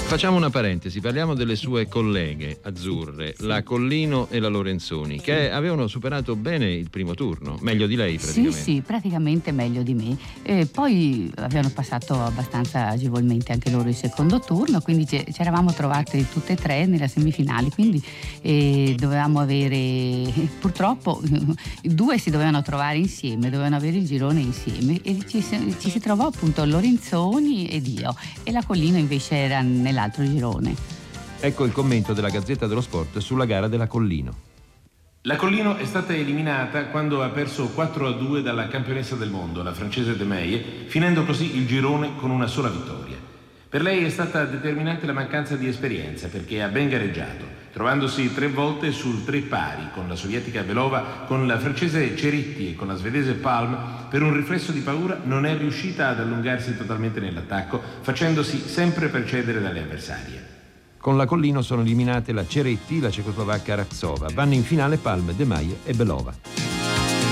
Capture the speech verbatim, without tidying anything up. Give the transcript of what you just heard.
Facciamo una parentesi, parliamo delle sue colleghe azzurre, sì, la Collino e la Lorenzoni, che avevano superato bene il primo turno, meglio di lei praticamente. Sì, sì, praticamente meglio di me. E poi avevano passato abbastanza agevolmente anche loro il secondo turno, quindi ci eravamo trovate tutte e tre nella semifinale, quindi eh, dovevamo avere, purtroppo due si dovevano trovare insieme, dovevano avere il girone insieme e ci, ci si trovò appunto Lorenzoni ed io, e la Collino invece era nella l'altro girone. Ecco il commento della Gazzetta dello Sport sulla gara della Collino. La Collino è stata eliminata quando ha perso quattro a due dalla campionessa del mondo, la francese De Meyer, finendo così il girone con una sola vittoria. Per lei è stata determinante la mancanza di esperienza, perché ha ben gareggiato, trovandosi tre volte sul tre pari con la sovietica Belova, con la francese Ceretti e con la svedese Palm. Per un riflesso di paura non è riuscita ad allungarsi totalmente nell'attacco, facendosi sempre precedere dalle avversarie. Con la Collino sono eliminate la Ceretti, la cecoslovacca Raksova. Vanno in finale Palm, De Meyer e Belova.